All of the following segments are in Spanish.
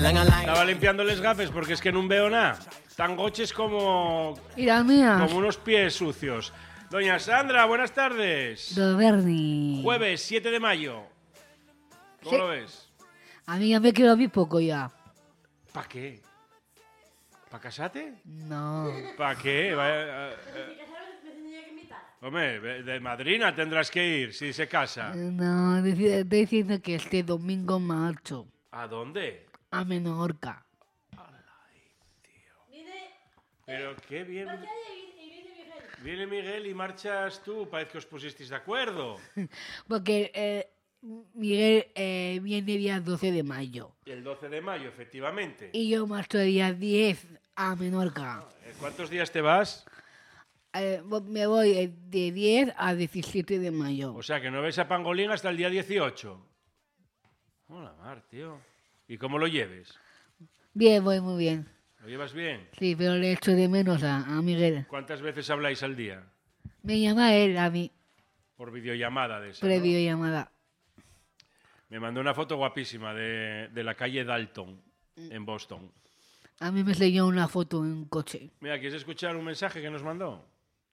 Estaba limpiando les gafes porque es que no veo nada. Tan goches como unos pies sucios. Doña Sandra, buenas tardes. Don Berni. Jueves 7 de mayo. ¿Cómo lo ves? A mí ya me queda muy poco ya. ¿Para qué? ¿Para casarte? No. ¿Para qué? Hombre, de madrina tendrás que ir si se casa. No, estoy diciendo que este domingo marcho. ¿A dónde? A Menorca. Ay, tío. Pero qué bien. Viene Miguel y marchas tú. Parece que os pusisteis de acuerdo. Porque Miguel viene día 12 de mayo. El 12 de mayo, efectivamente. Y yo marcho el día 10 a Menorca. ¿Cuántos días te vas? Me voy de 10 a 17 de mayo. O sea, que no ves a Pangolín hasta el día 18. Hola, Mar, tío. ¿Y cómo lo lleves? Bien, voy muy bien. ¿Lo llevas bien? Sí, pero le echo de menos a Miguel. ¿Cuántas veces habláis al día? Me llama él a mí. Por videollamada de esa, Por ¿no? videollamada. Me mandó una foto guapísima de la calle Dalton, en Boston. A mí me enseñó una foto en un coche. Mira, ¿quieres escuchar un mensaje que nos mandó?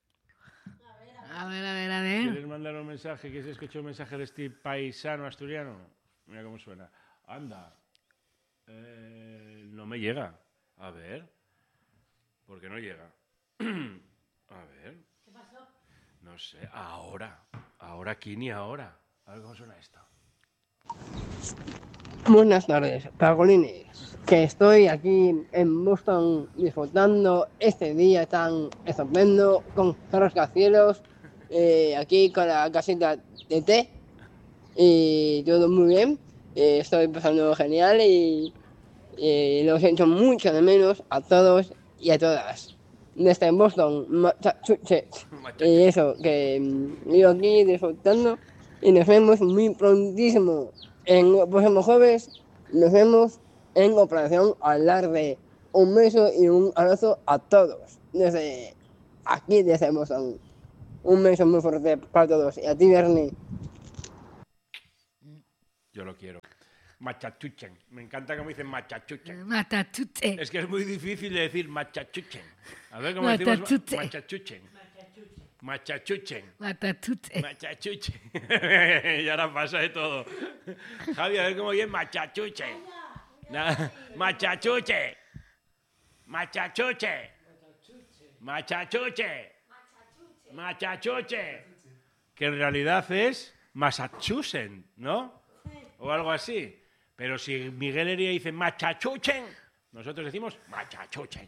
A ver. ¿Quieres mandar un mensaje? ¿Quieres escuchar un mensaje de este paisano asturiano? Mira cómo suena. Anda. No me llega. A ver. ¿Por qué no llega? A ver. ¿Qué pasó? No sé. Ahora. Ahora aquí ni ahora. A ver cómo suena esto. Buenas tardes, Pagolines. Que estoy aquí en Boston disfrutando este día tan estupendo con rascacielos, aquí con la casita de té y todo muy bien. Estoy pasando genial y los echo mucho de menos a todos y a todas. Desde Boston, Massachusetts. Y eso, que yo aquí disfrutando y nos vemos muy prontísimo. En el próximo jueves nos vemos en Operación Alarde. Un beso y un abrazo a todos. Desde aquí, desde Boston. Un beso muy fuerte para todos. Y a ti, Bernie. Yo lo quiero. Machachuchen. Me encanta cómo dicen machachuchen. Machachuchen. Es que es muy difícil de decir machachuchen. A ver cómo decimos machachuchen. Machachuchen. Machachuchen. Y ahora pasa de todo. Javi, a ver cómo oye machachuchen. Machachuche. Machachuche. Machachuche. Machachuche. Que en realidad es Massachusetts, ¿no? O algo así. Pero si Miguel Heria dice machachuchen, nosotros decimos machachuchen.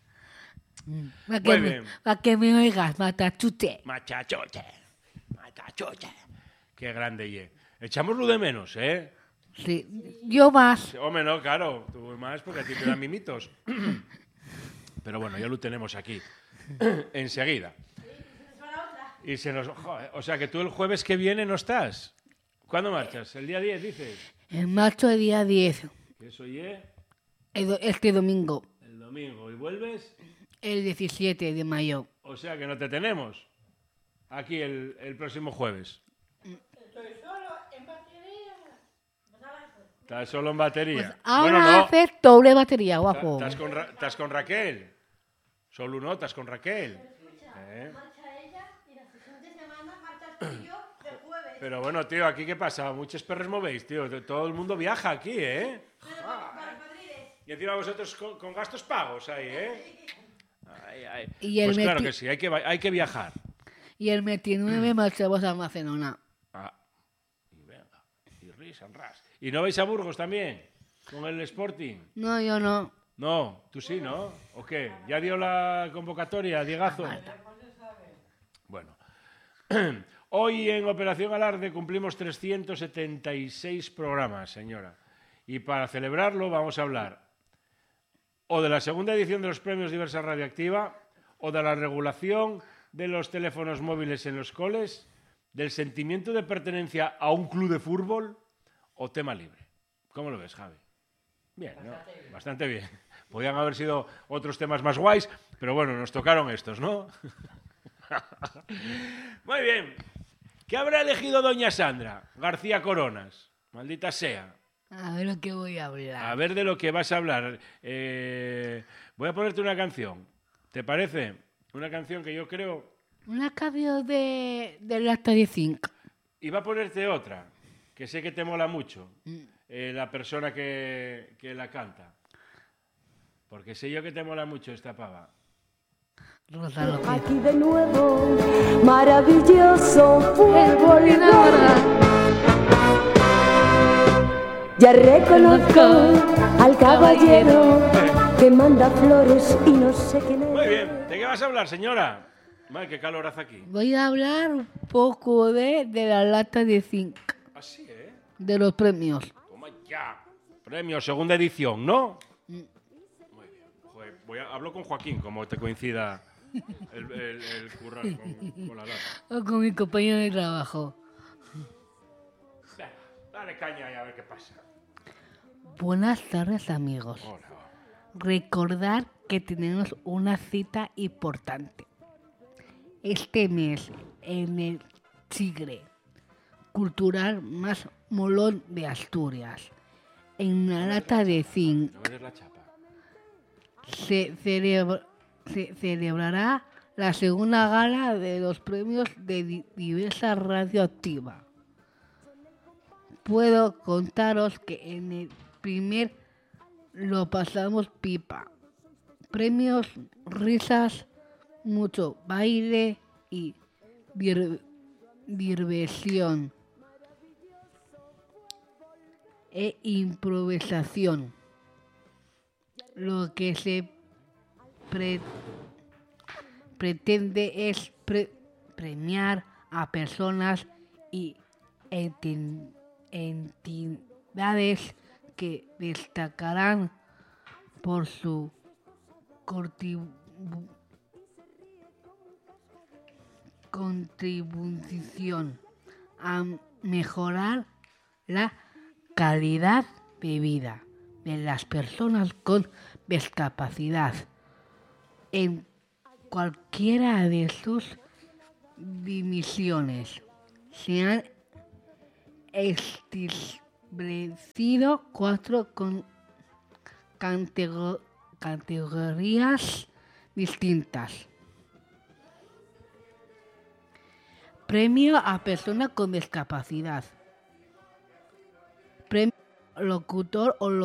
Para que me oigas, Machachuche. Machachuche. Machachuche. Qué grande, ye. Echámoslo de menos, ¿eh? Sí, yo más. Hombre, no, claro, tú más porque a ti te dan mimitos. Pero bueno, ya lo tenemos aquí. Enseguida. Y se nos... Joder, o sea que tú el jueves que viene no estás. ¿Cuándo marchas? ¿El día 10, dices? En marzo el día 10. ¿Eso ye? Este domingo. El domingo. ¿Y vuelves? El 17 de mayo. O sea que no te tenemos aquí el próximo jueves. Estoy solo en batería. ¿Estás solo en batería? Pues ahora bueno, no. haces doble batería, guapo. ¿Estás con Raquel? Solo uno, ¿estás con Raquel? Marcha ella y la siguiente semana marchas tú y yo el jueves. Pero bueno, tío, ¿aquí qué pasa? Muchos perros movéis, tío. Todo el mundo viaja aquí, ¿eh? Y encima vosotros con gastos pagos ahí, ¿eh? Ay. Y pues claro que sí, hay que viajar. Y el 29 marchamos a Barcelona. Y venga, y risa, ras. ¿Y no vais a Burgos también? ¿Con el Sporting? No, yo no. No, tú sí, ¿no? ¿O qué? ¿Ya dio la convocatoria, Diegazo? Bueno. Hoy en Operación Alarde cumplimos 376 programas, señora. Y para celebrarlo vamos a hablar o de la segunda edición de los premios Diversa Radioactiva, o de la regulación de los teléfonos móviles en los coles, del sentimiento de pertenencia a un club de fútbol, o tema libre. ¿Cómo lo ves, Javi? Bien, ¿no? Bastante bien. Podían haber sido otros temas más guays, pero bueno, nos tocaron estos, ¿no? Muy bien. ¿Qué habrá elegido doña Sandra García Coronas? Maldita sea. A ver lo que voy a hablar. A ver de lo que vas a hablar. Voy a ponerte una canción. ¿Te parece? Una canción que yo creo... Una canción de lata de zinc. Y va a ponerte otra, que sé que te mola mucho, la persona que la canta. Porque sé yo que te mola mucho esta pava. Rosa López. Aquí de nuevo, maravilloso fútbol. Ya reconozco al caballero que manda flores y no sé quién es. Muy bien, ¿de qué vas a hablar, señora? Madre, qué calor hace aquí. Voy a hablar un poco de la lata de zinc, Así, ¿eh? de los premios. Toma ya. Premio, segunda edición, ¿no? Muy bien. Joder, hablo con Joaquín, como te coincida el currar con la lata. O con mi compañero de trabajo. Venga, dale caña y a ver qué pasa. Buenas tardes, amigos. Hola. Recordar que tenemos una cita importante. Este mes, en el Tigre cultural más molón de Asturias, en una lata de zinc, No me des la chapa. se celebrará la segunda gala de los premios de Diversa Radioactiva. Puedo contaros que en el primer lo pasamos pipa. Premios, risas, mucho baile y diversión e improvisación. Lo que se pretende es premiar a personas y entidades que destacarán por su contribución a mejorar la calidad de vida de las personas con discapacidad en cualquiera de sus dimensiones. Se han establecido 4 categorías distintas. Premio a persona con discapacidad. Premio locutor o